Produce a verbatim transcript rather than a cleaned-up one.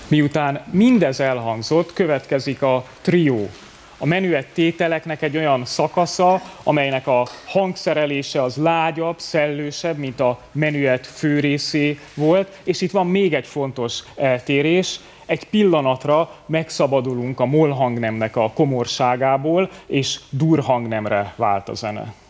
Miután mindez elhangzott, következik a trió. A menüett tételeknek egy olyan szakasza, amelynek a hangszerelése az lágyabb, szellősebb, mint a menüett főrészé volt, és itt van még egy fontos eltérés. Egy pillanatra megszabadulunk a moll hangnemnek a komorságából, és dur hangnemre vált a zene.